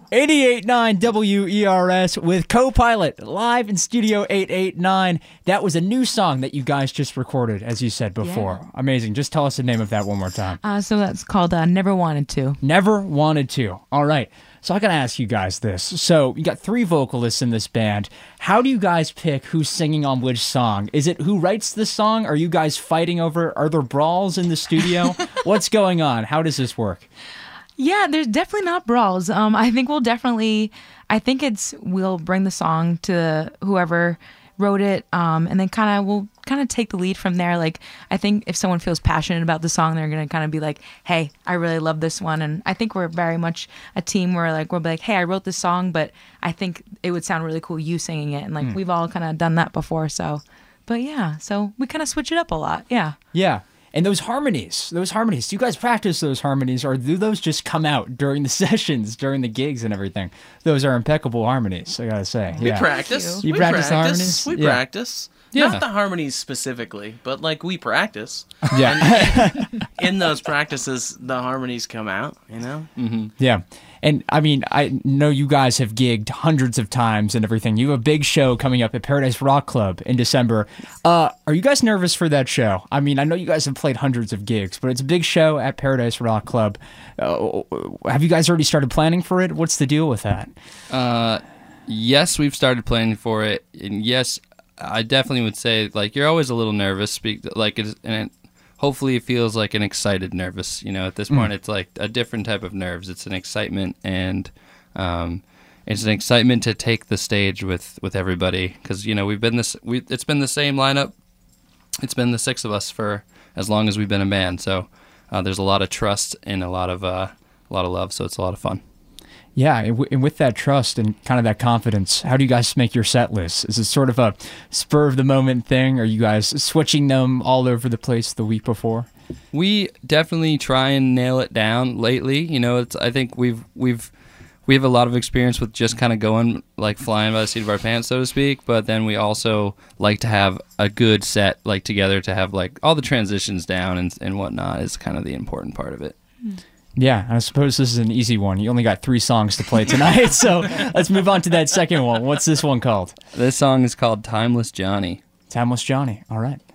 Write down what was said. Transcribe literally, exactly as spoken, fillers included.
eighty-eight point nine W E R S with Co-Pilot live in Studio eight eighty-nine. That was a new song that you guys just recorded, as you said before. Yeah. Amazing. Just tell us the name of that one more time. Uh, so that's called uh, Never Wanted To. Never Wanted To. All right. So I got to ask you guys this. So you got three vocalists in this band. How do you guys pick who's singing on which song? Is it who writes the song? Are you guys fighting over? Are there brawls in the studio? What's going on? How does this work? Yeah, there's definitely not brawls. Um, I think we'll definitely, I think it's, we'll bring the song to whoever wrote it, um, and then kind of, we'll kind of take the lead from there. Like, I think if someone feels passionate about the song, they're going to kind of be like, hey, I really love this one. And I think we're very much a team where like, we'll be like, hey, I wrote this song, but I think it would sound really cool you singing it. And like, mm. we've all kind of done that before. So, but yeah, so we kind of switch it up a lot. Yeah. Yeah. And those harmonies, those harmonies, do you guys practice those harmonies, or do those just come out during the sessions, during the gigs and everything? Those are impeccable harmonies, I gotta say. We yeah. practice. You we practice, practice. harmonies? We yeah. practice. Yeah. Not the harmonies specifically, but like we practice. Yeah. In those practices, the harmonies come out, you know? Mm-hmm. Yeah. And I mean, I know you guys have gigged hundreds of times and everything. You have a big show coming up at Paradise Rock Club in December. Uh, are you guys nervous for that show? I mean, I know you guys have played hundreds of gigs, but it's a big show at Paradise Rock Club. Uh, have you guys already started planning for it? What's the deal with that? Uh, yes, we've started planning for it. And yes, I definitely would say, like, you're always a little nervous. Speak like it's, and it, hopefully it feels like an excited nervous. You know, at this point, mm. it's like a different type of nerves. It's an excitement, and um, it's an excitement to take the stage with, with everybody. Because, you know, we've been this, we it's been the same lineup. It's been the six of us for as long as we've been a band. So uh, there's a lot of trust and a lot of uh, a lot of love. So it's a lot of fun. Yeah, and, w- and with that trust and kind of that confidence, how do you guys make your set list? Is it sort of a spur of the moment thing? Are you guys switching them all over the place the week before? We definitely try and nail it down lately. You know, it's I think we've we've we have a lot of experience with just kind of going like flying by the seat of our pants, so to speak. But then we also like to have a good set like together to have like all the transitions down and and whatnot is kind of the important part of it. Mm. Yeah, I suppose this is an easy one. You only got three songs to play tonight, so let's move on to that second one. What's this one called? This song is called Timeless Johnny. Timeless Johnny. All right.